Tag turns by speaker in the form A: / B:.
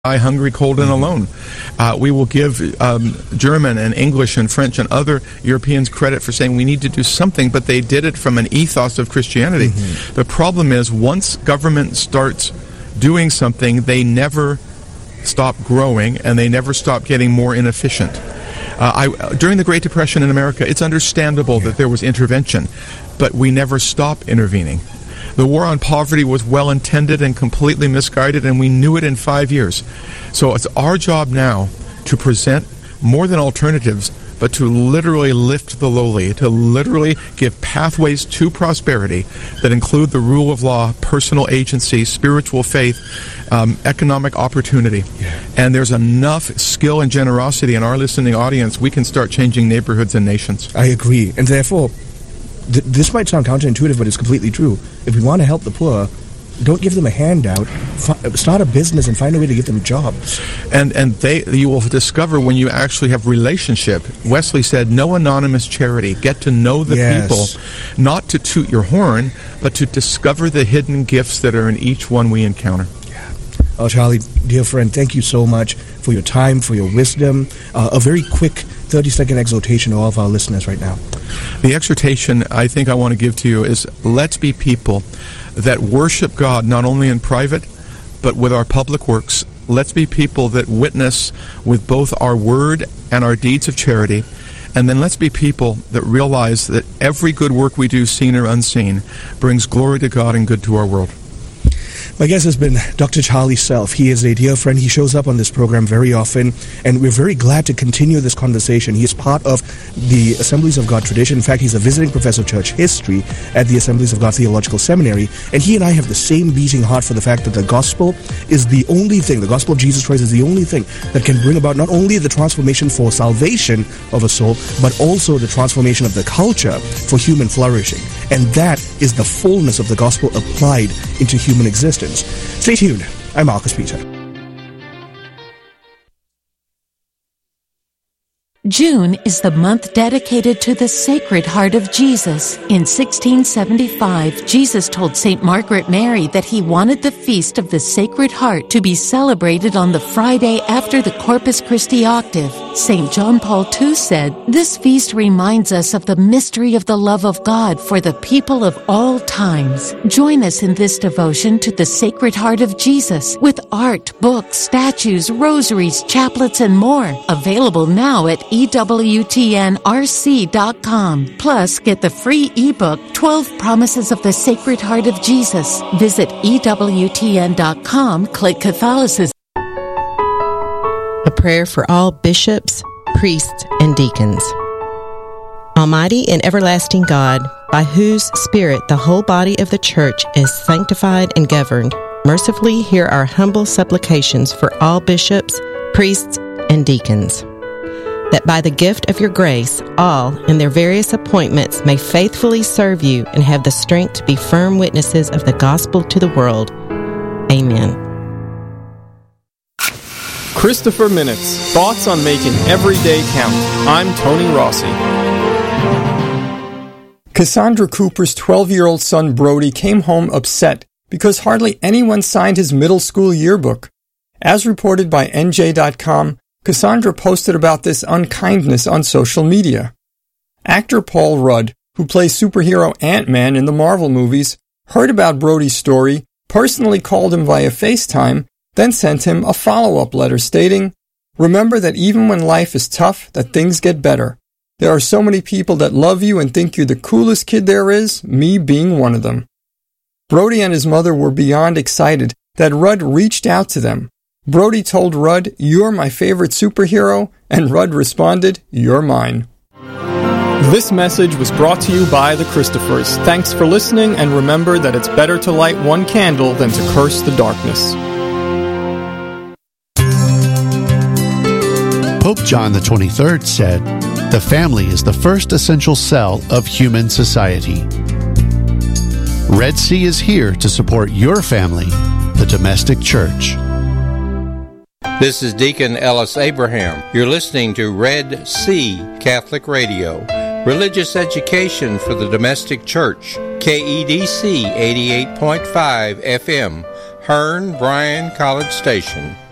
A: hungry, cold, and alone. We will give German and English and French and other Europeans credit for saying we need to do something, but they did it from an ethos of Christianity. The problem is, once government starts doing something, they never stop growing, and they never stop getting more inefficient. During the Great Depression in America, it's understandable that there was intervention, but we never stopped intervening. The war on poverty was well-intended and completely misguided, and we knew it in 5 years. So it's our job now to present more than alternatives, but to literally lift the lowly, to literally give pathways to prosperity that include the rule of law, personal agency, spiritual faith, economic opportunity. And there's enough skill and generosity in our listening audience, we can start changing neighborhoods and nations.
B: I agree. And therefore, this might sound counterintuitive, but it's completely true. If we want to help the poor, don't give them a handout. Start a business and find a way to give them jobs.
A: And you will discover when you actually have relationship. Wesley said, no anonymous charity. Get to know the people, not to toot your horn, but to discover the hidden gifts that are in each one we encounter.
B: Oh, Charlie, dear friend, thank you so much for your time, for your wisdom. A very quick 30-second exhortation to all of our listeners right now.
A: The exhortation I think I want to give to you is, let's be people that worship God not only in private, but with our public works. Let's be people that witness with both our word and our deeds of charity. And then let's be people that realize that every good work we do, seen or unseen, brings glory to God and good to our world.
B: My guest has been Dr. Charlie Self. He is a dear friend. He shows up on this program very often, and we're very glad to continue this conversation. He is part of the Assemblies of God tradition. In fact, he's a visiting professor of church history at the Assemblies of God Theological Seminary, and he and I have the same beating heart for the fact that the gospel is the only thing, the gospel of Jesus Christ is the only thing that can bring about not only the transformation for salvation of a soul, but also the transformation of the culture for human flourishing. And that is the fullness of the gospel applied into human existence. Stay tuned. I'm Marcus Peter.
C: June is the month dedicated to the Sacred Heart of Jesus. In 1675, Jesus told St. Margaret Mary that he wanted the Feast of the Sacred Heart to be celebrated on the Friday after the Corpus Christi octave. St. John Paul II said, "This feast reminds us of the mystery of the love of God for the people of all times." Join us in this devotion to the Sacred Heart of Jesus with art, books, statues, rosaries, chaplets, and more. Available now at EWTNRC.com. Plus, get the free ebook, 12 Promises of the Sacred Heart of Jesus. Visit EWTN.com, click Catholicism.
D: A prayer for all bishops, priests, and deacons. Almighty and everlasting God, by whose Spirit the whole body of the Church is sanctified and governed, mercifully hear our humble supplications for all bishops, priests, and deacons, that by the gift of your grace, all in their various appointments may faithfully serve you and have the strength to be firm witnesses of the gospel to the world. Amen.
E: Christopher Minutes, thoughts on making every day count. I'm Tony Rossi. Cassandra Cooper's 12-year-old son Brody came home upset because hardly anyone signed his middle school yearbook. As reported by NJ.com, Cassandra posted about this unkindness on social media. Actor Paul Rudd, who plays superhero Ant-Man in the Marvel movies, heard about Brody's story, personally called him via FaceTime, then sent him a follow-up letter stating, "Remember that even when life is tough, that things get better. There are so many people that love you and think you're the coolest kid there is, me being one of them." Brody and his mother were beyond excited that Rudd reached out to them. Brody told Rudd, "You're my favorite superhero," and Rudd responded, "You're mine." This message was brought to you by the Christophers. Thanks for listening, and remember that it's better to light one candle than to curse the darkness.
F: Pope John XXIII said, "The family is the first essential cell of human society." Red Sea is here to support your family, the domestic church.
G: This is Deacon Ellis Abraham. You're listening to Red Sea Catholic Radio, religious education for the domestic church, KEDC 88.5 FM, Hearn, Bryan College Station.